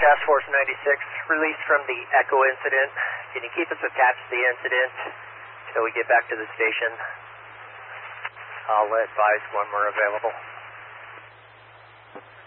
Task Force 96, released from the Echo incident. Can you keep us attached to the incident until we get back to the station? I'll advise when we're available.